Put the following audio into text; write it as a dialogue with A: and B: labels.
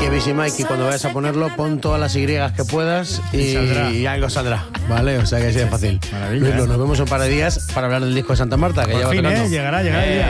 A: que Busy Mikey, cuando vayas a ponerlo, pon todas las Y que puedas y algo saldrá, ¿vale? O sea que así de fácil.
B: Maravilla.
A: Luis, nos vemos un par de días para hablar del disco de Santa Marta, que
B: Por
A: ya va
B: fin,
A: tocando.
B: llegará el día.